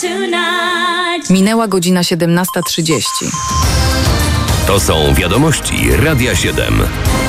Minęła godzina 17:30. To są wiadomości Radia 7.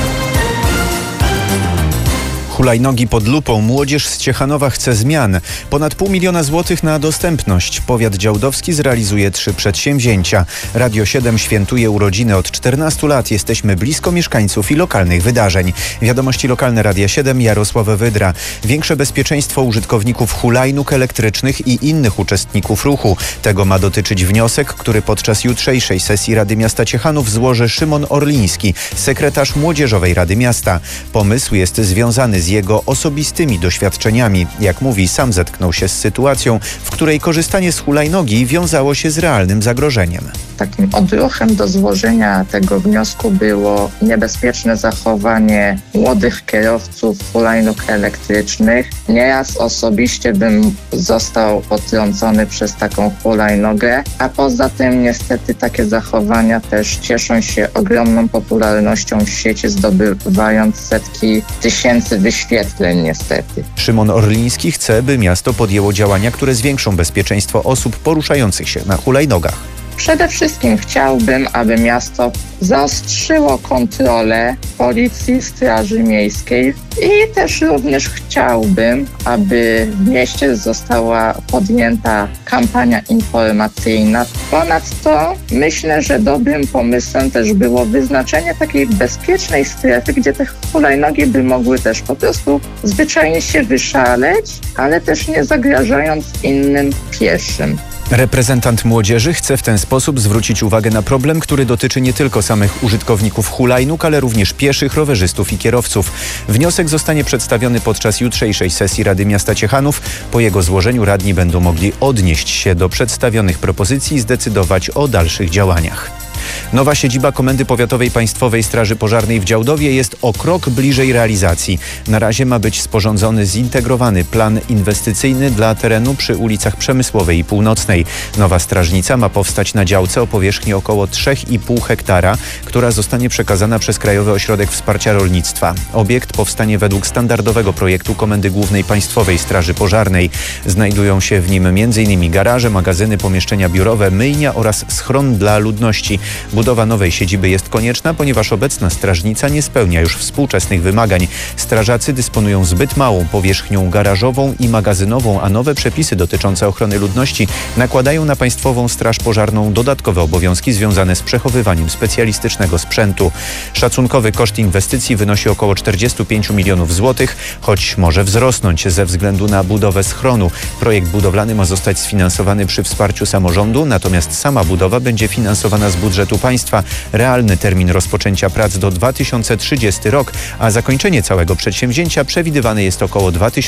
Hulajnogi pod lupą. Młodzież z Ciechanowa chce zmian. Ponad 500 000 złotych na dostępność. Powiat działdowski zrealizuje 3 przedsięwzięcia. Radio 7 świętuje urodziny. Od 14 lat jesteśmy blisko mieszkańców i lokalnych wydarzeń. Wiadomości lokalne Radia 7, Jarosław Wydra. Większe bezpieczeństwo użytkowników hulajnóg elektrycznych i innych uczestników ruchu. Tego ma dotyczyć wniosek, który podczas jutrzejszej sesji Rady Miasta Ciechanów złoży Szymon Orliński, sekretarz Młodzieżowej Rady Miasta. Pomysł jest związany z jego osobistymi doświadczeniami. Jak mówi, sam zetknął się z sytuacją, w której korzystanie z hulajnogi wiązało się z realnym zagrożeniem. Takim odruchem do złożenia tego wniosku było niebezpieczne zachowanie młodych kierowców hulajnóg elektrycznych. Nieraz osobiście bym został potrącony przez taką hulajnogę, a poza tym niestety takie zachowania też cieszą się ogromną popularnością w sieci, zdobywając setki tysięcy wyświetleń niestety. Szymon Orliński chce, by miasto podjęło działania, które zwiększą bezpieczeństwo osób poruszających się na hulajnogach. Przede wszystkim chciałbym, aby miasto zaostrzyło kontrolę policji, straży miejskiej i też również chciałbym, aby w mieście została podjęta kampania informacyjna. Ponadto myślę, że dobrym pomysłem też było wyznaczenie takiej bezpiecznej strefy, gdzie te hulajnogi by mogły też po prostu zwyczajnie się wyszaleć, ale też nie zagrażając innym pieszym. Reprezentant młodzieży chce w ten sposób zwrócić uwagę na problem, który dotyczy nie tylko samych użytkowników hulajnóg, ale również pieszych, rowerzystów i kierowców. Wniosek zostanie przedstawiony podczas jutrzejszej sesji Rady Miasta Ciechanów. Po jego złożeniu radni będą mogli odnieść się do przedstawionych propozycji i zdecydować o dalszych działaniach. Nowa siedziba Komendy Powiatowej Państwowej Straży Pożarnej w Działdowie jest o krok bliżej realizacji. Na razie ma być sporządzony zintegrowany plan inwestycyjny dla terenu przy ulicach Przemysłowej i Północnej. Nowa strażnica ma powstać na działce o powierzchni około 3,5 hektara, która zostanie przekazana przez Krajowy Ośrodek Wsparcia Rolnictwa. Obiekt powstanie według standardowego projektu Komendy Głównej Państwowej Straży Pożarnej. Znajdują się w nim m.in. garaże, magazyny, pomieszczenia biurowe, myjnia oraz schron dla ludności. Budowa nowej siedziby jest konieczna, ponieważ obecna strażnica nie spełnia już współczesnych wymagań. Strażacy dysponują zbyt małą powierzchnią garażową i magazynową, a nowe przepisy dotyczące ochrony ludności nakładają na Państwową Straż Pożarną dodatkowe obowiązki związane z przechowywaniem specjalistycznego sprzętu. Szacunkowy koszt inwestycji wynosi około 45 milionów złotych, choć może wzrosnąć ze względu na budowę schronu. Projekt budowlany ma zostać sfinansowany przy wsparciu samorządu, natomiast sama budowa będzie finansowana z budżetu państwa. Realny termin rozpoczęcia prac do 2030 rok, a zakończenie całego przedsięwzięcia przewidywane jest około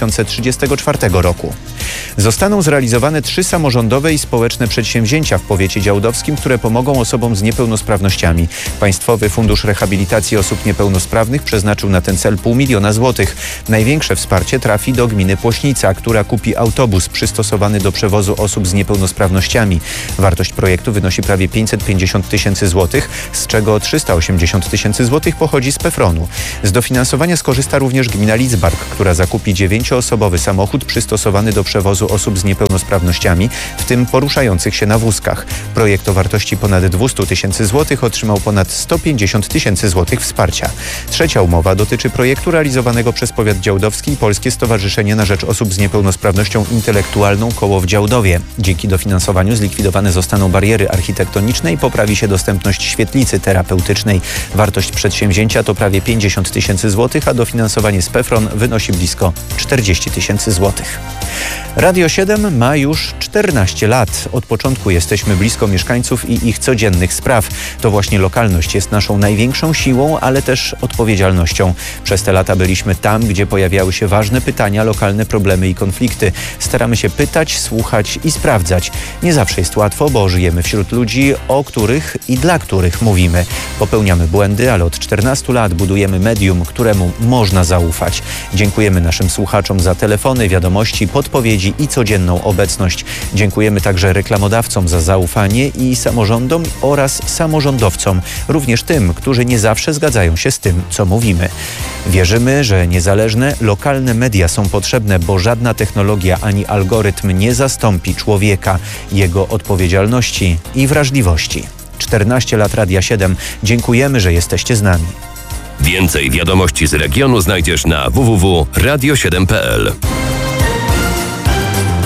2034 roku. Zostaną zrealizowane 3 samorządowe i społeczne przedsięwzięcia w powiecie działdowskim, które pomogą osobom z niepełnosprawnościami. Państwowy Fundusz Rehabilitacji Osób Niepełnosprawnych przeznaczył na ten cel 500 000 złotych. Największe wsparcie trafi do gminy Płośnica, która kupi autobus przystosowany do przewozu osób z niepełnosprawnościami. Wartość projektu wynosi prawie 550 000 złotych, z czego 380 000 złotych pochodzi z PFRON-u. Z dofinansowania skorzysta również gmina Lidzbark, która zakupi 9-osobowy samochód przystosowany do przewozu osób z niepełnosprawnościami, w tym poruszających się na wózkach. Projekt o wartości ponad 200 000 złotych otrzymał ponad 150 000 złotych wsparcia. Trzecia umowa dotyczy projektu realizowanego przez Powiat Działdowski i Polskie Stowarzyszenie na Rzecz Osób z Niepełnosprawnością Intelektualną Koło w Działdowie. Dzięki dofinansowaniu zlikwidowane zostaną bariery architektoniczne i poprawi się dostępność świetlicy terapeutycznej. Wartość przedsięwzięcia to prawie 50 000 złotych, a dofinansowanie z PFRON wynosi blisko 40 000 złotych. Radio 7 ma już 14 lat. Od początku jesteśmy blisko mieszkańców i ich codziennych spraw. To właśnie lokalność jest naszą największą siłą, ale też odpowiedzialnością. Przez te lata byliśmy tam, gdzie pojawiały się ważne pytania, lokalne problemy i konflikty. Staramy się pytać, słuchać i sprawdzać. Nie zawsze jest łatwo, bo żyjemy wśród ludzi, o których i dla których mówimy. Popełniamy błędy, ale od 14 lat budujemy medium, któremu można zaufać. Dziękujemy naszym słuchaczom za telefony, wiadomości, podpowiedzi i codzienną obecność. Dziękujemy także reklamodawcom za zaufanie i samorządom oraz samorządowcom, również tym, którzy nie zawsze zgadzają się z tym, co mówimy. Wierzymy, że niezależne, lokalne media są potrzebne, bo żadna technologia ani algorytm nie zastąpi człowieka, jego odpowiedzialności i wrażliwości. 14 lat Radia 7. Dziękujemy, że jesteście z nami. Więcej wiadomości z regionu znajdziesz na www.radio7.pl.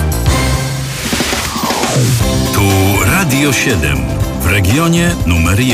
Tu Radio 7 w regionie numer 1.